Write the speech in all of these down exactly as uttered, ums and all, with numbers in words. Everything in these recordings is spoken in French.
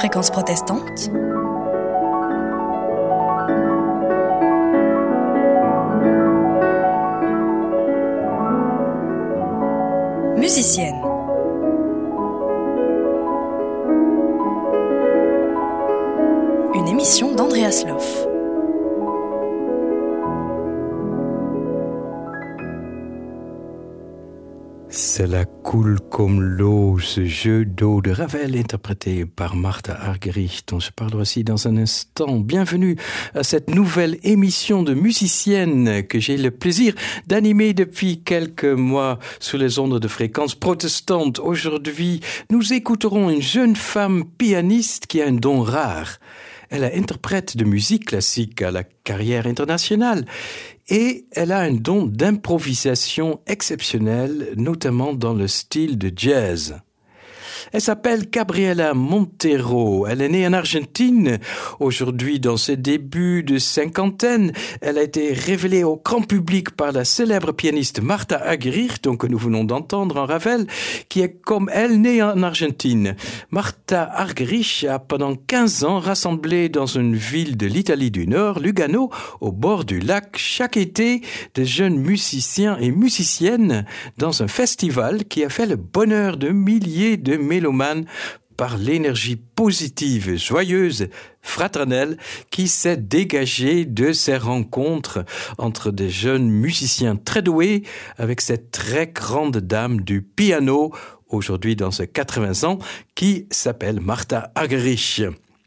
Fréquence protestante. Musicienne. Une émission d'Andreas Loff. Cela coule comme l'eau, ce jeu d'eau de Ravel interprété par Martha Argerich, dont je parlerai aussi dans un instant. Bienvenue à cette nouvelle émission de musicienne que j'ai le plaisir d'animer depuis quelques mois sous les ondes de Fréquence protestante. Aujourd'hui, nous écouterons une jeune femme pianiste qui a un don rare. Elle est interprète de musique classique à la carrière internationale et elle a un don d'improvisation exceptionnel, notamment dans le style de jazz. Elle s'appelle Gabriela Montero. Elle est née en Argentine. Aujourd'hui, dans ses débuts de cinquantaine, elle a été révélée au grand public par la célèbre pianiste Martha Argerich, donc que nous venons d'entendre en Ravel, qui est comme elle née en Argentine. Martha Argerich a pendant quinze ans rassemblé dans une ville de l'Italie du Nord, Lugano, au bord du lac, chaque été, de jeunes musiciens et musiciennes dans un festival qui a fait le bonheur de milliers de mélomanes par l'énergie positive, joyeuse, fraternelle qui s'est dégagée de ces rencontres entre des jeunes musiciens très doués avec cette très grande dame du piano, aujourd'hui dans ses quatre-vingts ans, qui s'appelle Martha Argerich.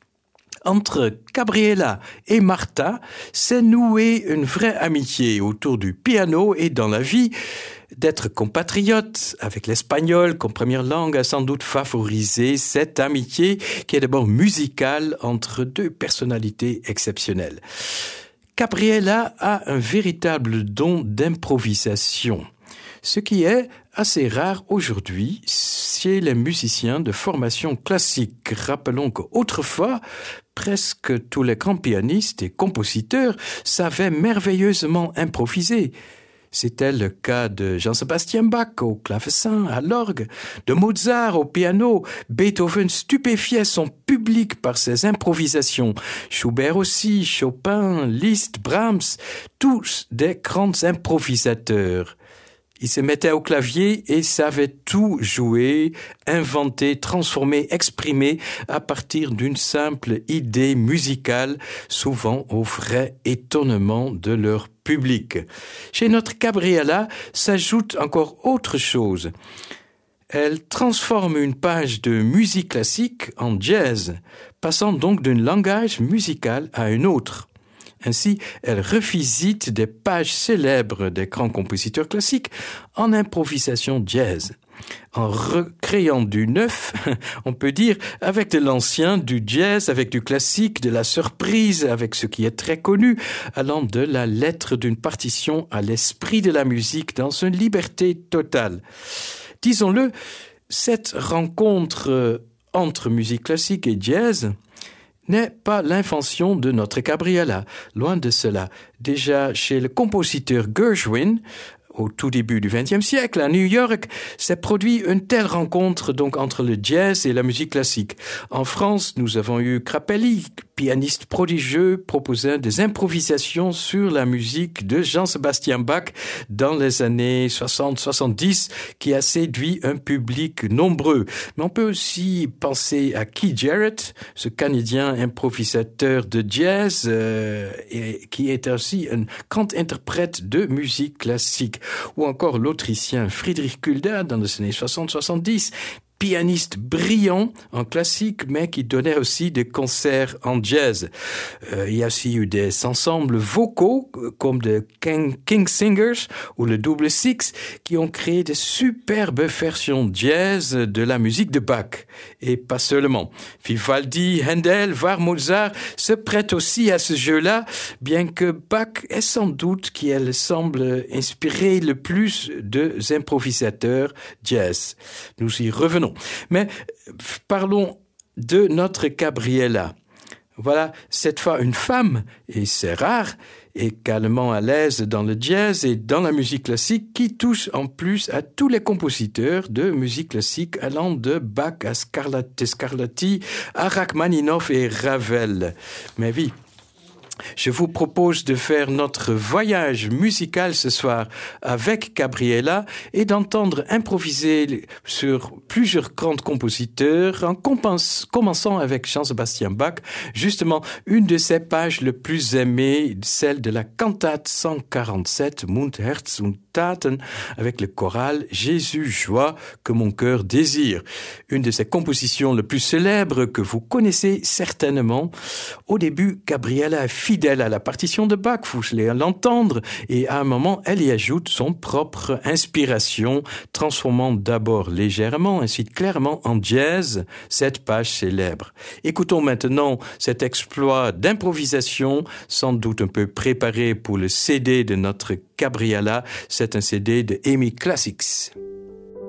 Entre Gabriela et Martha s'est nouée une vraie amitié autour du piano et dans la vie. D'être compatriote avec l'espagnol comme première langue a sans doute favorisé cette amitié qui est d'abord musicale entre deux personnalités exceptionnelles. Gabriela a un véritable don d'improvisation, ce qui est assez rare aujourd'hui chez les musiciens de formation classique. Rappelons qu'autrefois, presque tous les grands pianistes et compositeurs savaient merveilleusement improviser. C'était le cas de Jean-Sébastien Bach au clavecin, à l'orgue, de Mozart au piano. Beethoven stupéfiait son public par ses improvisations. Schubert aussi, Chopin, Liszt, Brahms, tous des grands improvisateurs. Ils se mettaient au clavier et savaient tout jouer, inventer, transformer, exprimer à partir d'une simple idée musicale, souvent au vrai étonnement de leur public. Chez notre Gabriela s'ajoute encore autre chose. Elle transforme une page de musique classique en jazz, passant donc d'un langage musical à un autre. Ainsi, elle revisite des pages célèbres des grands compositeurs classiques en improvisation jazz. En recréant du neuf, on peut dire, avec de l'ancien, du jazz, avec du classique, de la surprise, avec ce qui est très connu, allant de la lettre d'une partition à l'esprit de la musique dans une liberté totale. Disons-le, cette rencontre entre musique classique et jazz n'est pas l'invention de notre Gabriela. Loin de cela. Déjà chez le compositeur Gershwin, au tout début du vingtième siècle, à New York, s'est produit une telle rencontre donc entre le jazz et la musique classique. En France, nous avons eu Grappelli, pianiste prodigieux, proposant des improvisations sur la musique de Jean-Sébastien Bach dans les années soixante soixante-dix, qui a séduit un public nombreux. Mais on peut aussi penser à Keith Jarrett, ce Canadien improvisateur de jazz, euh, et qui est aussi un grand interprète de musique classique. Ou encore l'Autrichien Friedrich Gulda dans les années soixante soixante-dix, pianiste brillant en classique, mais qui donnait aussi des concerts en jazz. Euh, il y a aussi eu des ensembles vocaux, comme de King, King Singers ou le Double Six, qui ont créé des superbes versions jazz de la musique de Bach. Et pas seulement. Vivaldi, Handel, voire Mozart se prêtent aussi à ce jeu-là, bien que Bach est sans doute qui elle semble inspirer le plus de improvisateurs jazz. Nous y revenons. Mais parlons de notre Gabriela. Voilà, cette fois une femme, et c'est rare, également à l'aise dans le jazz et dans la musique classique, qui touche en plus à tous les compositeurs de musique classique allant de Bach à Scarlatti, à Rachmaninoff et Ravel. Mais oui, je vous propose de faire notre voyage musical ce soir avec Gabriela et d'entendre improviser sur plusieurs grands compositeurs en commençant avec Jean-Sébastien Bach, justement une de ses pages les plus aimées, celle de la cantate cent quarante-sept, Mund, Herz und Taten, avec le choral Jésus, joie que mon cœur désire. Une de ses compositions les plus célèbres que vous connaissez certainement. Au début, Gabriela est fidèle à la partition de Bach, vous allez l'entendre, et à un moment, elle y ajoute son propre inspiration, transformant d'abord légèrement, ensuite clairement en jazz, cette page célèbre. Écoutons maintenant cet exploit d'improvisation, sans doute un peu préparé pour le C D de notre Gabriela. C'est un C D de Emi Classics.